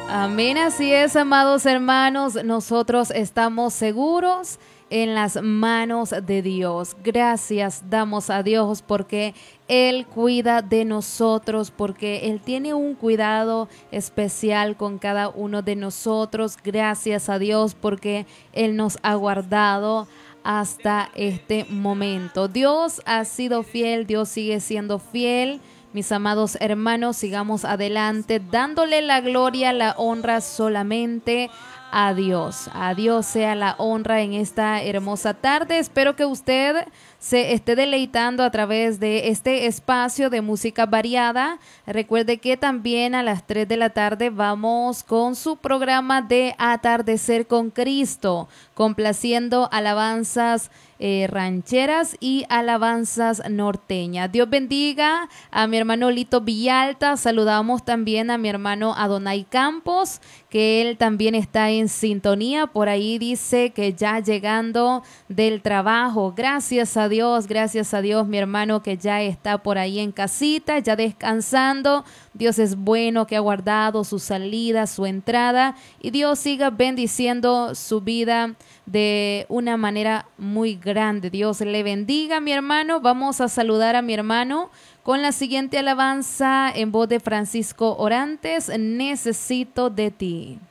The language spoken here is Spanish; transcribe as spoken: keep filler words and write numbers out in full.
Amén, así es, amados hermanos, nosotros estamos seguros en las manos de Dios. Gracias damos a Dios porque Él cuida de nosotros, porque Él tiene un cuidado especial con cada uno de nosotros. Gracias a Dios porque Él nos ha guardado hasta este momento. Dios ha sido fiel, Dios sigue siendo fiel. Mis amados hermanos, sigamos adelante dándole la gloria, la honra solamente a Dios. A Dios sea la honra en esta hermosa tarde. Espero que usted se esté deleitando a través de este espacio de música variada. Recuerde que también a las tres de la tarde vamos con su programa de Atardecer con Cristo, complaciendo alabanzas eh, rancheras y alabanzas norteñas. Dios bendiga a mi hermano Lito Villalta. Saludamos también a mi hermano Adonai Campos, que él también está en sintonía. Por ahí dice que ya llegando del trabajo. Gracias a Dios, gracias a Dios, mi hermano, que ya está por ahí en casita, ya descansando. Dios es bueno, que ha guardado su salida, su entrada, y Dios siga bendiciendo su vida de una manera muy grande. Dios le bendiga, mi hermano. Vamos a saludar a mi hermano con la siguiente alabanza en voz de Francisco Orantes, Necesito de ti.